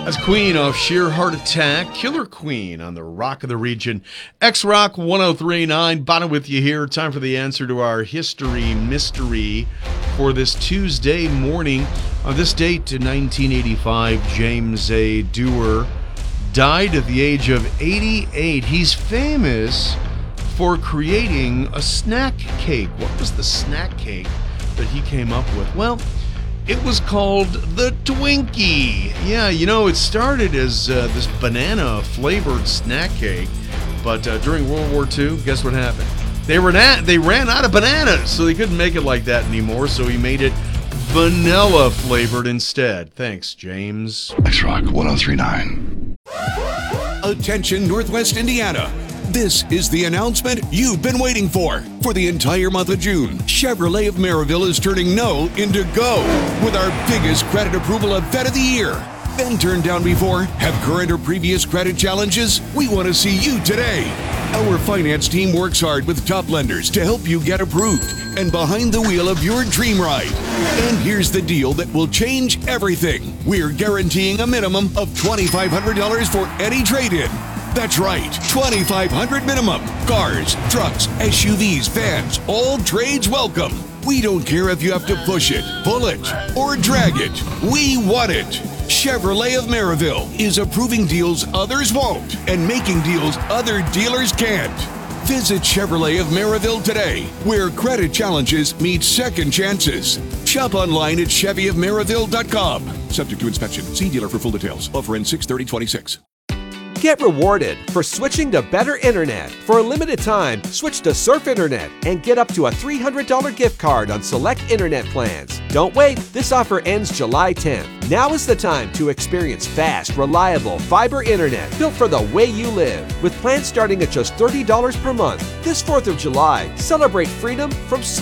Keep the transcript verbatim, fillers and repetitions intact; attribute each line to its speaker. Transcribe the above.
Speaker 1: That's Queen off Sheer Heart Attack. Killer Queen on the Rock of the Region. X-Rock one oh three point nine. Bonnet with you here. Time for the answer to our history mystery for this Tuesday morning. On this date in nineteen eighty-five, James A. Dewar died at the age of eighty-eight. He's famous for creating a snack cake. What was the snack cake that he came up with? Well, it was called the Twinkie. Yeah, you know, it started as uh, this banana-flavored snack cake, but uh, during World War Two, guess what happened? They ran out, they ran out of bananas, so they couldn't make it like that anymore, so he made it vanilla-flavored instead. Thanks, James.
Speaker 2: X-Rock one oh three point nine.
Speaker 3: Attention, Northwest Indiana. This is the announcement you've been waiting for. For the entire month of June, Chevrolet of Maryville is turning no into go with our biggest credit approval event of the year. Been turned down before? Have current or previous credit challenges? We want to see you today. Our finance team works hard with top lenders to help you get approved and behind the wheel of your dream ride. And here's the deal that will change everything. We're guaranteeing a minimum of twenty-five hundred dollars for any trade-in. That's right, twenty-five hundred dollars minimum. Cars, trucks, S U Vs, vans, all trades welcome. We don't care if you have to push it, pull it, or drag it. We want it. Chevrolet of Maryville is approving deals others won't and making deals other dealers can't. Visit Chevrolet of Maryville today, where credit challenges meet second chances. Shop online at chevy of maryville dot com. Subject to inspection. See dealer for full details. Offer ends six thirty twenty-six.
Speaker 4: Get rewarded for switching to better internet. For a limited time, switch to Surf Internet and get up to a three hundred dollars gift card on select internet plans. Don't wait, this offer ends July tenth. Now is the time to experience fast, reliable fiber internet built for the way you live. With plans starting at just thirty dollars per month. This fourth of July, celebrate freedom from